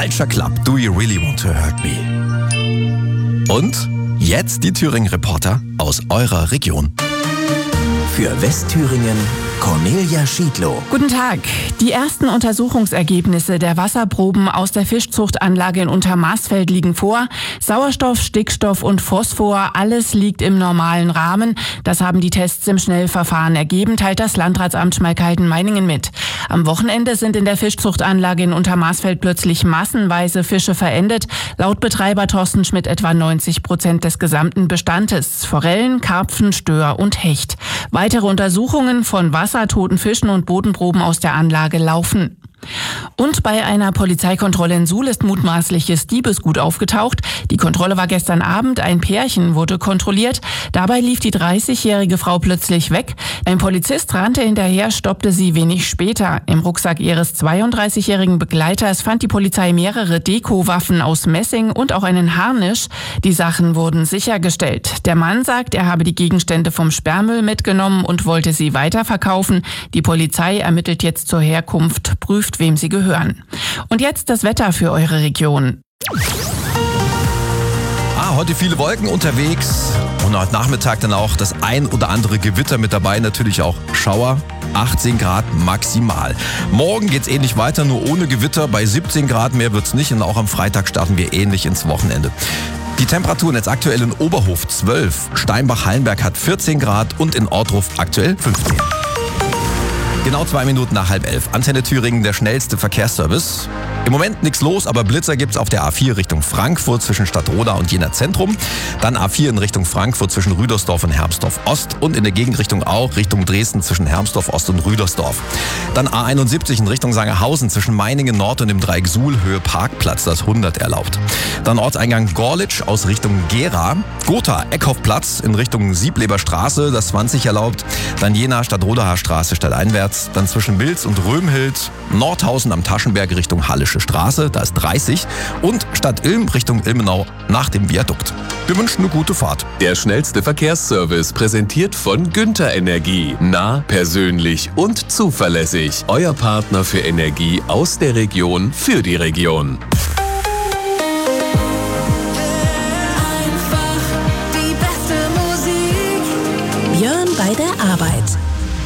Culture Club, Do You Really Want to Hurt Me? Und jetzt die Thüringen-Reporter aus eurer Region. Für Westthüringen Cornelia Schiedlow. Guten Tag. Die ersten Untersuchungsergebnisse der Wasserproben aus der Fischzuchtanlage in Untermaßfeld liegen vor. Sauerstoff, Stickstoff und Phosphor, alles liegt im normalen Rahmen. Das haben die Tests im Schnellverfahren ergeben, teilt das Landratsamt Schmalkalden-Meiningen mit. Am Wochenende sind in der Fischzuchtanlage in Untermaßfeld plötzlich massenweise Fische verendet. Laut Betreiber Thorsten Schmidt etwa 90% des gesamten Bestandes. Forellen, Karpfen, Stör und Hecht. Weitere Untersuchungen von toten Fischen und Bodenproben aus der Anlage laufen. Und bei einer Polizeikontrolle in Suhl ist mutmaßliches Diebesgut aufgetaucht. Die Kontrolle war gestern Abend. Ein Pärchen wurde kontrolliert. Dabei lief die 30-jährige Frau plötzlich weg. Ein Polizist rannte hinterher, stoppte sie wenig später. Im Rucksack ihres 32-jährigen Begleiters fand die Polizei mehrere Dekowaffen aus Messing und auch einen Harnisch. Die Sachen wurden sichergestellt. Der Mann sagt, er habe die Gegenstände vom Sperrmüll mitgenommen und wollte sie weiterverkaufen. Die Polizei ermittelt jetzt zur Herkunft, prüft, wem sie gehören. Und jetzt das Wetter für eure Region. Heute viele Wolken unterwegs und heute Nachmittag dann auch das ein oder andere Gewitter mit dabei, natürlich auch Schauer. 18 Grad maximal. Morgen geht's ähnlich weiter, nur ohne Gewitter. Bei 17 Grad mehr wird's nicht und auch am Freitag starten wir ähnlich ins Wochenende. Die Temperaturen jetzt aktuell in Oberhof 12, Steinbach-Hallenberg hat 14 Grad und in Ortruf aktuell 15. Genau 2 Minuten nach 10:30. Antenne Thüringen, der schnellste Verkehrsservice. Im Moment nichts los, aber Blitzer gibt's auf der A4 Richtung Frankfurt zwischen Stadtroda und Jena Zentrum. Dann A4 in Richtung Frankfurt zwischen Rüdersdorf und Hermsdorf Ost und in der Gegenrichtung auch Richtung Dresden zwischen Hermsdorf Ost und Rüdersdorf. Dann A71 in Richtung Sangerhausen zwischen Meiningen Nord und dem Dreieck Suhl Höhe Parkplatz, das 100 erlaubt. Dann Ortseingang Gorlitsch aus Richtung Gera. Gotha Eckhoffplatz in Richtung Siebleber Straße, das 20 erlaubt. Dann Jena Stadtrodaer Straße stadteinwärts. Dann zwischen Bilz und Römhild, Nordhausen am Taschenberg Richtung Hallische Straße, da ist 30. Und Stadt Ilm Richtung Ilmenau nach dem Viadukt. Wir wünschen eine gute Fahrt. Der schnellste Verkehrsservice präsentiert von Günther Energie. Nah, persönlich und zuverlässig. Euer Partner für Energie aus der Region für die Region.